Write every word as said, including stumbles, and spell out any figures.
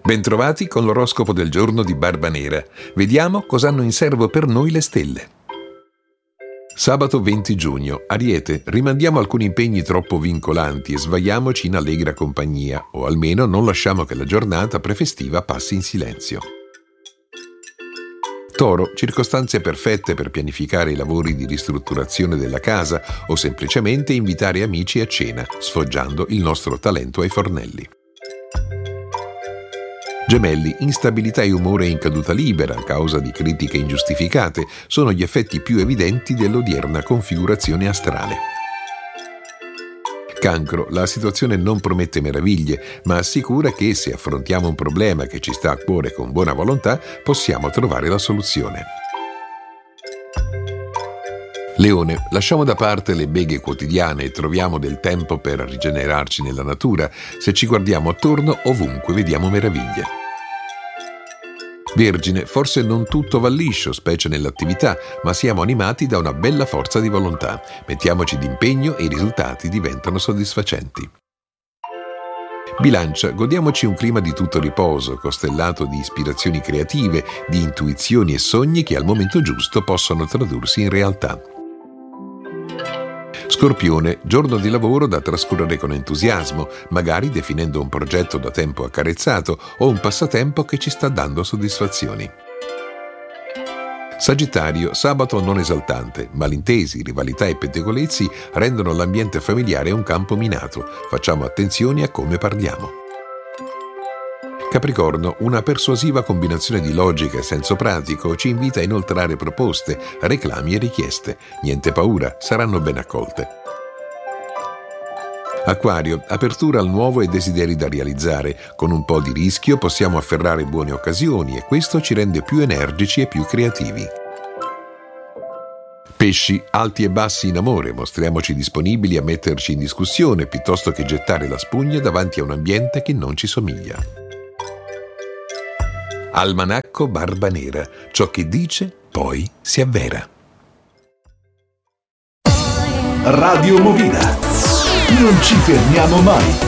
Bentrovati con l'oroscopo del giorno di Barbanera. Vediamo cosa hanno in serbo per noi le stelle. Sabato venti giugno, Ariete, rimandiamo alcuni impegni troppo vincolanti e svaiamoci in allegra compagnia, o almeno non lasciamo che la giornata prefestiva passi in silenzio. Toro, circostanze perfette per pianificare i lavori di ristrutturazione della casa o semplicemente invitare amici a cena, sfoggiando il nostro talento ai fornelli. Gemelli, instabilità e umore in caduta libera a causa di critiche ingiustificate sono gli effetti più evidenti dell'odierna configurazione astrale. Cancro, la situazione non promette meraviglie, ma assicura che se affrontiamo un problema che ci sta a cuore con buona volontà, possiamo trovare la soluzione. Leone, lasciamo da parte le beghe quotidiane e troviamo del tempo per rigenerarci nella natura. Se ci guardiamo attorno, ovunque vediamo meraviglie. Vergine, forse non tutto va liscio, specie nell'attività, ma siamo animati da una bella forza di volontà. Mettiamoci d'impegno e i risultati diventano soddisfacenti. Bilancia, godiamoci un clima di tutto riposo, costellato di ispirazioni creative, di intuizioni e sogni che al momento giusto possono tradursi in realtà. Scorpione, giorno di lavoro da trascorrere con entusiasmo, magari definendo un progetto da tempo accarezzato o un passatempo che ci sta dando soddisfazioni. Sagittario, sabato non esaltante, malintesi, rivalità e pettegolezzi rendono l'ambiente familiare un campo minato. Facciamo attenzione a come parliamo. Capricorno, una persuasiva combinazione di logica e senso pratico ci invita a inoltrare proposte, reclami e richieste. Niente paura, saranno ben accolte. Acquario, apertura al nuovo e desideri da realizzare. Con un po' di rischio possiamo afferrare buone occasioni e questo ci rende più energici e più creativi. Pesci, alti e bassi in amore, mostriamoci disponibili a metterci in discussione piuttosto che gettare la spugna davanti a un ambiente che non ci somiglia. Almanacco Barbanera, ciò che dice poi si avvera. Radio Movida, non ci fermiamo mai.